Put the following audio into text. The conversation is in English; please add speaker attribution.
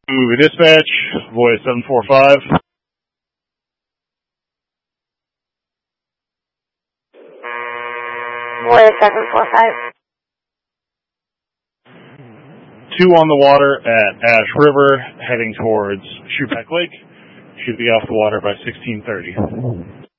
Speaker 1: Movie dispatch, voice 745.
Speaker 2: Voice 745.
Speaker 1: 2 on the water at Ash River, heading towards Shupak Lake. Should be off the water by 16:30.